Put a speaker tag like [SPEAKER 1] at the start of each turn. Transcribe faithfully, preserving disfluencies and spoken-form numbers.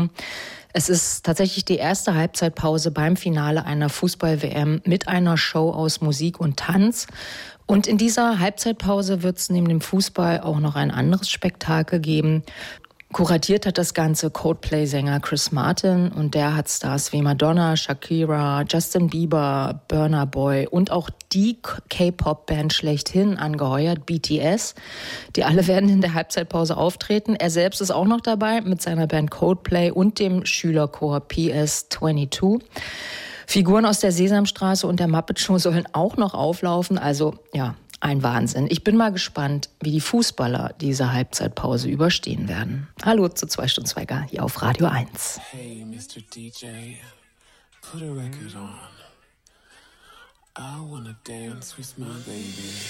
[SPEAKER 1] sagen, es ist tatsächlich die erste Halbzeitpause beim Finale einer Fußball-W M mit einer Show aus Musik und Tanz. Und in dieser Halbzeitpause wird es neben dem Fußball auch noch ein anderes Spektakel geben. Kuratiert hat das Ganze Coldplay-Sänger Chris Martin und der hat Stars wie Madonna, Shakira, Justin Bieber, Burna Boy und auch die K-Pop-Band schlechthin angeheuert, B T S. Die alle werden in der Halbzeitpause auftreten. Er selbst ist auch noch dabei mit seiner Band Coldplay und dem Schülerchor P S zweiundzwanzig. Figuren aus der Sesamstraße und der Muppet Show sollen auch noch auflaufen. Also ja, ein Wahnsinn. Ich bin mal gespannt, wie die Fußballer diese Halbzeitpause überstehen werden. Hallo zu zwei Stunden Swagger hier auf Radio eins.
[SPEAKER 2] Hey, Mister D J, put a record on. I wanna dance with my baby.